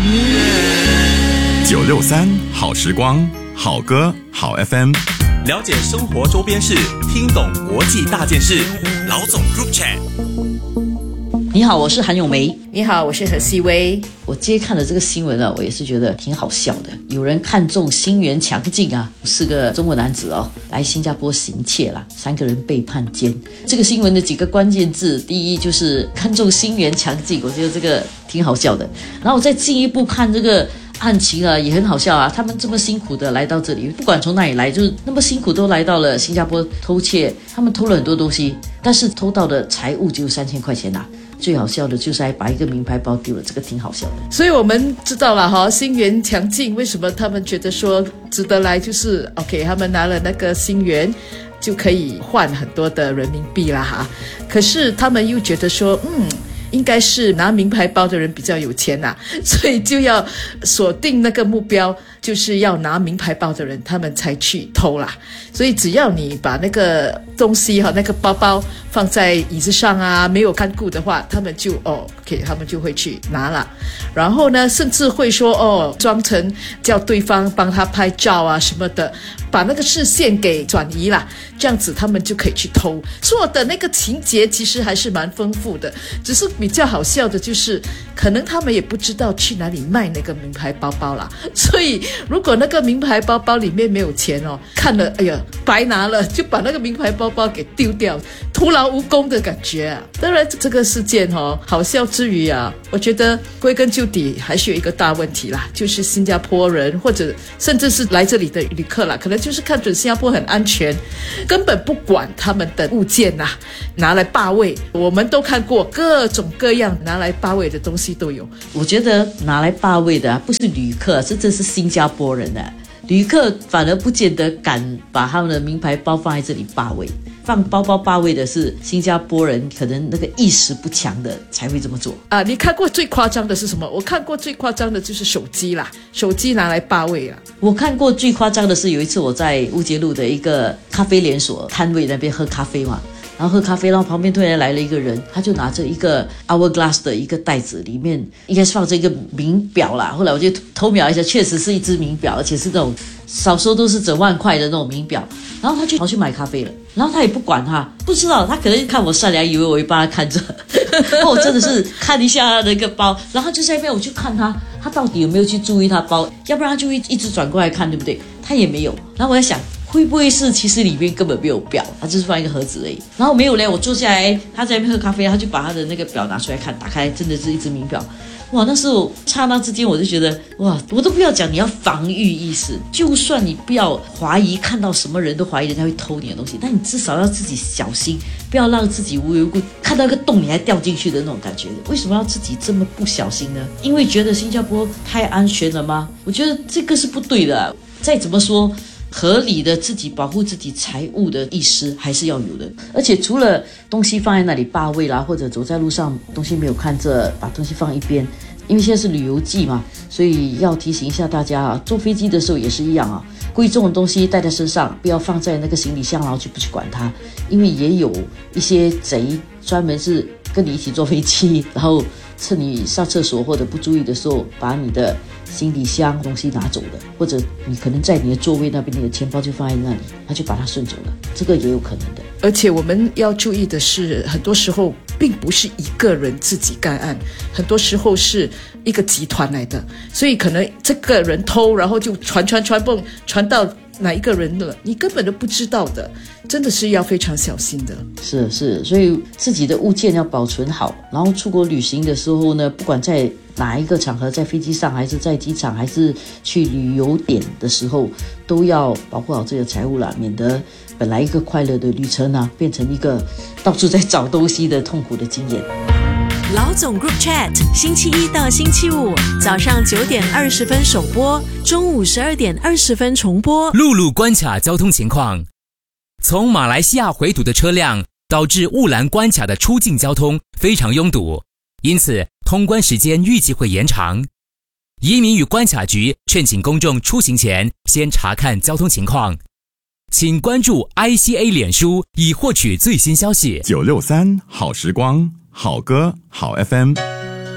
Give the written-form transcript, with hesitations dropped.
963好时光，好歌好 FM， 了解生活周边事，听懂国际大件事。老总 Group Chat。 你好，我是韩咏梅。 你好，我是何希薇。 我今天看了这个新闻啊，我也是觉得挺好笑的。有人看中新源强劲啊，是个中国男子哦，来新加坡行窃啦，3个人被判监。这个新闻的几个关键字，第一就是看中新源强劲，我觉得这个挺好笑的。然后我再进一步看这个案情啊，也很好笑啊。他们这么辛苦的来到这里，不管从哪里来，就是那么辛苦都来到了新加坡偷窃。他们偷了很多东西，但是偷到的财物只有3000块钱啊。最好笑的就是还把一个名牌包丢了，这个挺好笑的。 所以我们知道了哈，新源强劲为什么他们觉得说值得来，就是 OK， 他们拿了那个新源就可以换很多的人民币啦哈。可是他们又觉得说，应该是拿名牌包的人比较有钱呐，所以就要锁定那个目标，就是要拿名牌包的人，他们才去偷啦。所以只要你把那个东西那个包包放在椅子上啊，没有看顾的话，他们就OK， 他们就会去拿了。然后呢，甚至会说装成叫对方帮他拍照啊什么的，把那个视线给转移啦，这样子他们就可以去偷。做的那个情节其实还是蛮丰富的，只是比较好笑的就是可能他们也不知道去哪里卖那个名牌包包啦，所以如果那个名牌包包里面没有钱看了哎呀白拿了，就把那个名牌包包给丢掉，徒劳无功的感觉啊。当然这个事件好笑之余啊，我觉得归根究底还是有一个大问题啦，就是新加坡人或者甚至是来这里的旅客啦，可能就是看准新加坡很安全，根本不管他们的物件拿来霸位。我们都看过各种各样拿来霸位的东西都有。 我觉得拿来霸位的不是旅客，这是新加坡人的。旅客反而不见得敢把他们的名牌包放在这里霸位，放包包霸位的是新加坡人，可能那个意识不强的才会这么做啊。你看过最夸张的是什么？我看过最夸张的就是手机啦，手机拿来霸位啊。 我看过最夸张的是有一次我在乌节路的一个咖啡连锁摊位那边喝咖啡嘛，然后喝咖啡，然后旁边突然来了一个人，他就拿着一个 Hourglass 的一个袋子，里面应该是放着一个名表啦。后来我就偷瞄一下，确实是一只名表，而且是那种少说都是整万块的那种名表。然后他就跑去买咖啡了，然后他也不管他，不知道他可能看我善良，以为我会帮他看着。我真的是看一下他的一个包，然后就在那边我去看他到底有没有去注意他包，要不然他就会一直转过来看，对不对？他也没有。然后我在想，会不会是其实里面根本没有表，他就是放一个盒子而已。然后没有嘞，我坐下来，他在那边喝咖啡，他就把他的那个表拿出来看，打开真的是一只名表。哇，那时候刹那之间我就觉得，哇，我都不要讲你要防御意识，就算你不要怀疑，看到什么人都怀疑人家会偷你的东西，但你至少要自己小心，不要让自己无缘无故看到一个洞你还掉进去的那种感觉。为什么要自己这么不小心呢？因为觉得新加坡太安全了吗？我觉得这个是不对的。再怎么说，合理的自己保护自己财物的意识还是要有的。而且除了东西放在那里霸位啦，或者走在路上东西没有看着，把东西放一边，因为现在是旅游季嘛，所以要提醒一下大家啊，坐飞机的时候也是一样啊，贵重的东西带在身上，不要放在那个行李箱，然后就不去管它，因为也有一些贼专门是跟你一起坐飞机，然后趁你上厕所或者不注意的时候，把你的行李箱东西拿走的，或者你可能在你的座位那边，你的钱包就放在那里，他就把它顺走了，这个也有可能的。 而且我们要注意的是，很多时候并不是一个人自己干案，很多时候是一个集团来的，所以可能这个人偷，然后就传传到哪一个人了，你根本都不知道的，真的是要非常小心的。 是，所以自己的物件要保存好，然后出国旅行的时候呢，不管在哪一个场合，在飞机上还是在机场还是去旅游点的时候，都要保护好自己的财物啦，免得本来一个快乐的旅程啊，变成一个到处在找东西的痛苦的经验。 老总 Group Chat 星期一到星期五早上9点20分首播，中午12点20分重播。 陆路关卡交通情况：从马来西亚回堵的车辆导致雾兰关卡的出境交通非常拥堵，因此通关时间预计会延长。移民与关卡局劝请公众出行前先查看交通情况。请关注 ICA 脸书以获取最新消息。 963好时光，好歌好 FM。